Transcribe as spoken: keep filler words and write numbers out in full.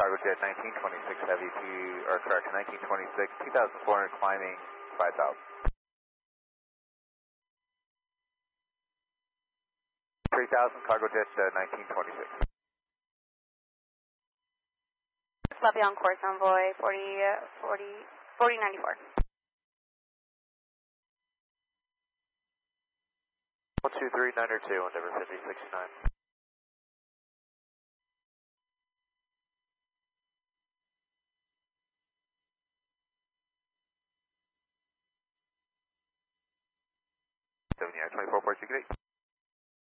Cargo Jet nineteen twenty-six Heavy to, or correct, nineteen twenty-six, two thousand four hundred climbing, five thousand. three thousand Cargo Jet uh, nineteen twenty-six. Lobby on course envoy forty, forty, forty ninety-four. one two three nine two, Endeavour fifty sixty-nine. seven, yeah, twenty-four, Portuguese.